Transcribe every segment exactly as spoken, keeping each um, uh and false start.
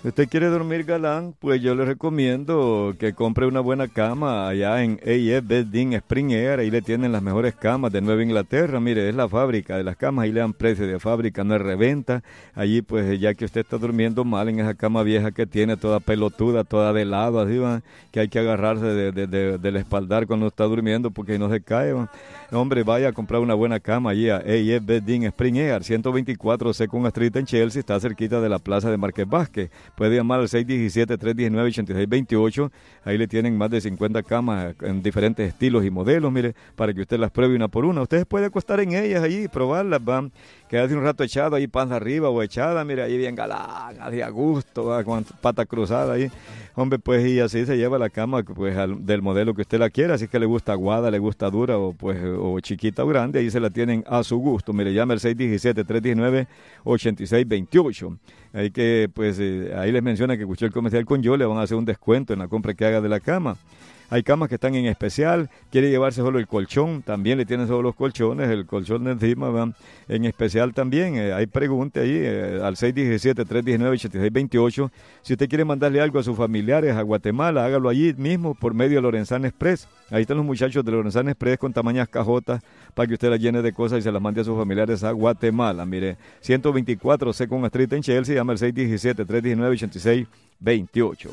Si usted quiere dormir galán, pues yo le recomiendo que compre una buena cama allá en A F Bedding Spring Air. Ahí le tienen las mejores camas de Nueva Inglaterra. Mire, es la fábrica de las camas. Ahí le dan precio de fábrica, no es reventa. Allí, pues, ya que usted está durmiendo mal en esa cama vieja que tiene, toda pelotuda, toda de lado, así, ¿va? Que hay que agarrarse de, de, de, del espaldar cuando está durmiendo porque no se cae, ¿va? Hombre, vaya a comprar una buena cama allí a A F Bedding Spring Air, ciento veinticuatro Second Street en Chelsea. Está cerquita de la plaza de Márquez Vázquez. Puede llamar al seis uno siete, tres uno nueve, ocho seis dos ocho. Ahí le tienen más de cincuenta camas en diferentes estilos y modelos, mire, para que usted las pruebe una por una. Ustedes pueden acostar en ellas allí y probarlas, van. Quedarse un rato echado ahí, panza arriba o echada, mire, ahí bien galán, así a gusto, ¿va? Con pata cruzada ahí. Hombre, pues, y así se lleva la cama, pues, al, del modelo que usted la quiera. Así que le gusta aguada, le gusta dura o, pues, o chiquita o grande. Ahí se la tienen a su gusto. Mire, llame al seis uno siete, tres uno nueve, ocho seis dos ocho. Ahí que, pues, eh, ahí les menciona que escuchó el comercial con yo, le van a hacer un descuento en la compra que haga de la cama. Hay camas que están en especial, quiere llevarse solo el colchón, también le tienen solo los colchones, el colchón de encima, ¿va? En especial también, eh, hay preguntas ahí eh, al seis uno siete, tres uno nueve, ocho seis dos ocho. Si usted quiere mandarle algo a sus familiares a Guatemala, hágalo allí mismo por medio de Lorenzana Express. Ahí están los muchachos de Lorenzana Express con tamañas cajotas para que usted las llene de cosas y se las mande a sus familiares a Guatemala. Mire, ciento veinticuatro Second Street en Chelsea, llama al seis uno siete, tres uno nueve, ocho seis dos ocho.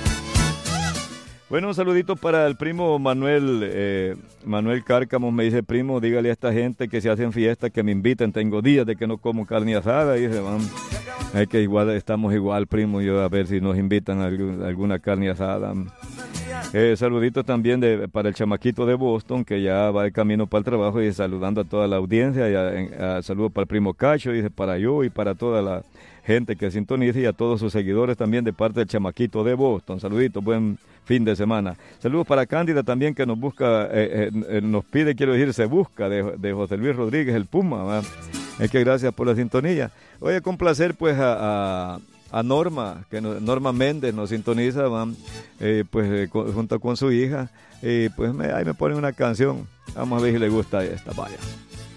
Bueno, un saludito para el primo Manuel, eh, Manuel Cárcamo. Me dice: primo, dígale a esta gente que se hacen fiestas que me inviten, tengo días de que no como carne asada. Y dice, van, es que igual estamos igual, primo, yo a ver si nos invitan a alguna carne asada. Eh, saluditos también de, para el chamaquito de Boston, que ya va de camino para el trabajo, y saludando a toda la audiencia. Y a, a, saludos para el primo Cacho, dice, para yo y para toda la gente que sintoniza, y a todos sus seguidores también de parte del chamaquito de Boston. Saluditos, buen fin de semana. Saludos para Cándida también, que nos busca, eh, eh, nos pide, quiero decir, se busca, de, de José Luis Rodríguez, el Puma, ¿va? Es que gracias por la sintonía. Oye, con placer, pues, a... a a Norma, que no, Norma Méndez nos sintoniza, van, eh, pues eh, con, junto con su hija, y pues me, ahí me ponen una canción. Vamos a ver si le gusta esta, vaya.